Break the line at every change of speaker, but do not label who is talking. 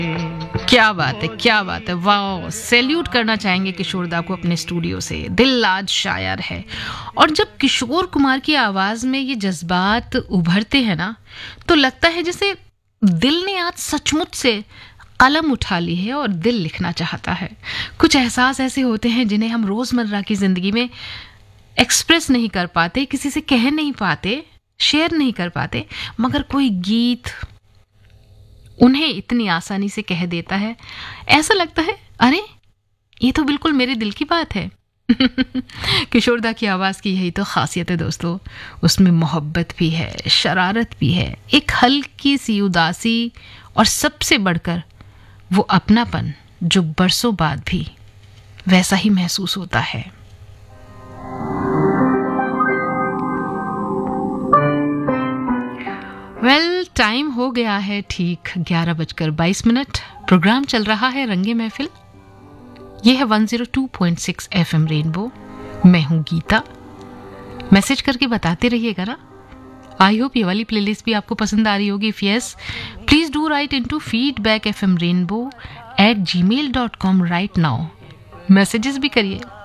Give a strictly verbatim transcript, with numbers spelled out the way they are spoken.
क्या बात है, क्या बात है, वाह, सैल्यूट करना चाहेंगे किशोरदा को अपने स्टूडियो से। दिल आज शायर है। और जब किशोर कुमार की आवाज में ये जज्बात उभरते हैं ना, तो लगता है जैसे दिल ने आज सचमुच से कलम उठा ली है और दिल लिखना चाहता है। कुछ एहसास ऐसे होते हैं जिन्हें हम रोजमर्रा की जिंदगी में एक्सप्रेस नहीं कर पाते, किसी से कह नहीं पाते, शेयर नहीं कर पाते, मगर कोई गीत उन्हें इतनी आसानी से कह देता है। ऐसा लगता है अरे ये तो बिल्कुल मेरे दिल की बात है। किशोरदा की आवाज़ की यही तो खासियत है दोस्तों, उसमें मोहब्बत भी है, शरारत भी है, एक हल्की सी उदासी और सबसे बढ़कर वो अपनापन जो बरसों बाद भी वैसा ही महसूस होता है। वेल well, टाइम हो गया है ठीक ग्यारह बजकर बाईस मिनट। प्रोग्राम चल रहा है रंगे महफिल। ये है एक सौ दो पॉइंट छह एफएम रेनबो। मैं हूं गीता। मैसेज करके बताते रहिएगा ना। आई होप ये वाली प्लेलिस्ट भी आपको पसंद आ रही होगी। If yes, please do right into feedback F M rainbow eight ji mail dot com right now. Messages भी करिए।